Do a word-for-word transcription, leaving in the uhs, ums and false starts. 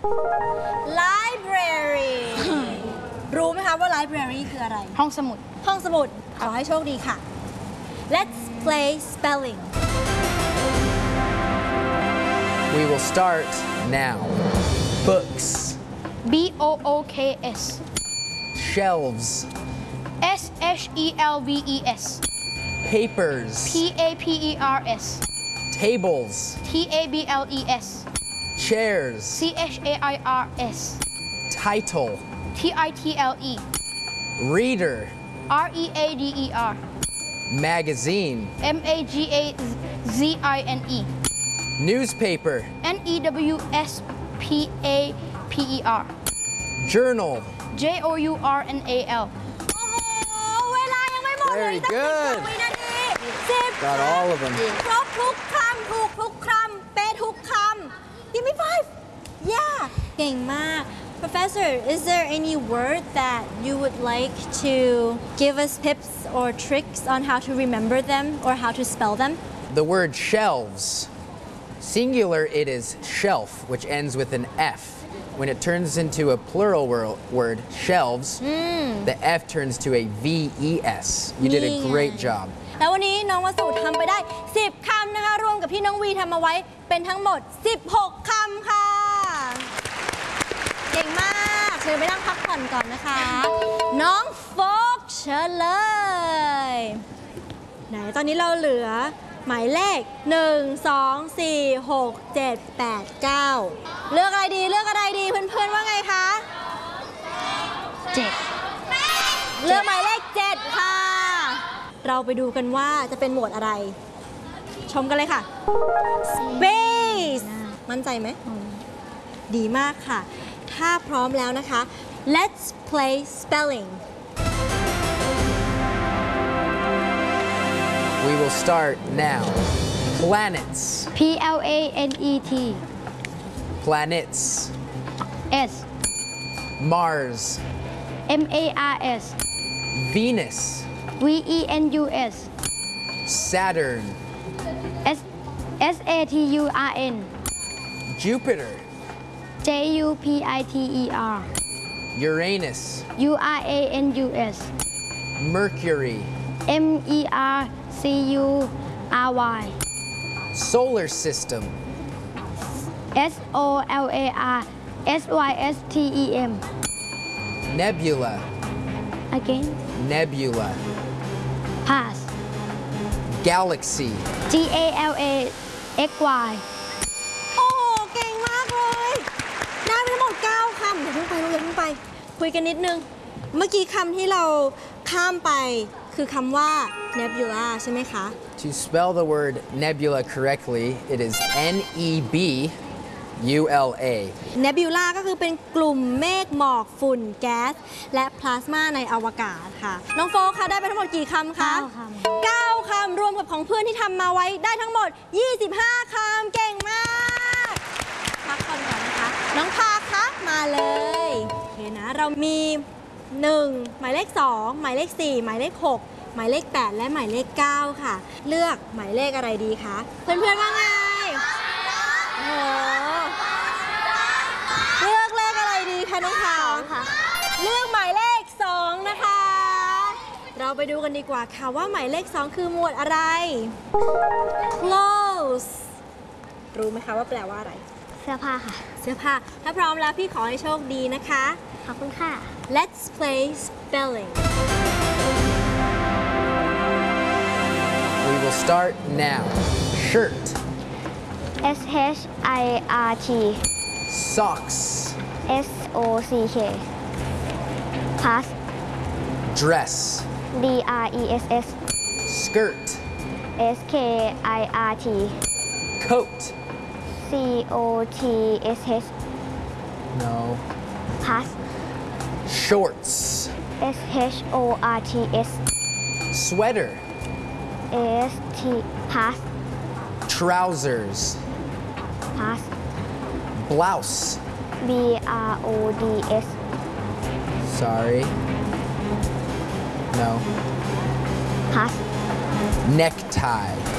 library รู้ไหมคะว่า library คืออะไรห้องสมุดห้องสมุดขอให้โชคดีค่ะ Let's play spelling We will start now. Books. B O O K S Shelves. S H E L V E S Papers. P A P E R S Tables. T A B L E S Chairs. C H A I R S Title. T I T L E Reader. R E A D E R Magazine. M A G A Z I N E Newspaper. N E W S P A P E R Journal. J O U R N A L โอ้โหเวลายังไม่หมดเลย Very ตั้ง good สิบวินาทีสิบ Got all of them. ครบทุกคำถูกทุกคำเป๊ะทุกคำ Give me five yeah เก่งมาก Professor is there any word that you would like to give us tips or tricks on how to remember them or how to spell them The word shelves. Singular, it is shelf, which ends with an F. When it turns into a plural wor- word, shelves, the F turns to a V E S. You did a great job. แล้ววันนี้น้องวสุทำไปได้สิบคำนะคะรวมกับที่น้องวีทำมาไว้เป็นทั้งหมดสิบหกคำค่ะเก่งมากเชิญไปนั่งพักผ่อนก่อนนะคะ น้องโฟกเชิญเลยไหนตอนนี้เราเหลือหมายเลขหนึ่ง สอง สี่ หก เจ็ด แปด เก้าเลือกอะไรดีเลือกอะไรดีเพื่อนๆว่าไงคะเจ็ดเลือกหมายเลขเจ็ดค่ะ เราไปดูกันว่าจะเป็นหมวดอะไร ชมกันเลยค่ะ Space มั่นใจไหม ดีมากค่ะ ถ้าพร้อมแล้วนะคะ Let's play spelling We will start now. Planets. P L A N E T Planets. S Mars. M A R S Venus. V E N U S Saturn. S S A T U R N Jupiter. J U P I T E R Uranus. U R A N U S Mercury. M E R C U R Y Solar system. S O L A R S Y S T E M Nebula. Again Nebula. Pass Galaxy. G A L A X Y โอ้โหเก่งมากเลย ได้ไปทั้งหมดเก้าคำเดี๋ยวเพิ่งไปเดี๋ยวเพิ่งไป คุยกันนิดนึง เมื่อกี้คำที่เราข้ามไปคือคำว่า nebula ใช่ไหมคะ To spell the word nebula correctly, it is N E B U L A. nebula ก็คือเป็นกลุ่มเมฆหมอกฝุ่นแก๊สและพลาสมาในอวกาศค่ะ น้องโฟคะได้ไปทั้งหมดกี่คำคะเก้าคำเก้าคำรวมกับของเพื่อนที่ทำมาไว้ได้ทั้งหมด ยี่สิบห้า คำเก่งมากพักก่อนก่อนนะคะ น้องพาคะมาเลยโอเคนะเรามีหนึ่งหมายเลขสองหมายเลขสี่หมายเลขหกหมายเลขแปดและหมายเลขเก้าค่ะ เลือกหมายเลขอะไรดีคะเพื่อนๆว่าไงโอ้โหเลือกเลขอะไรดีคะน้องพาค่ะเลือกหมายเลขสองนะคะ เราไปดูกันดีกว่าค่ะว่าหมายเลขสองคือหมวดอะไร clothes รู้ไหมคะว่าแปลว่าอะไรเสื้อผ้าค่ะเสื้อผ้าถ้าพร้อมแล้วพี่ขอให้โชคดีนะคะขอบคุณค่ะ Let's play spelling We will start now. Shirt. S H I R T Socks. S O C K Pass Dress. D R E S S Skirt. S K I R T Coat. C O T S H No. Pass Shorts. S H O R T S Sweater. S T Pass Trousers. Pass Blouse. B R O D S Sorry. No. Pass Necktie.